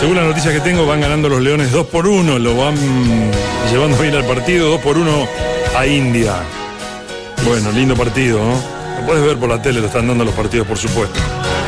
Según la noticia que tengo, van ganando los Leones 2-1. Lo van llevando bien al partido, 2-1 a India. Bueno, lindo partido, ¿no? Lo puedes ver por la tele, lo están dando los partidos, por supuesto.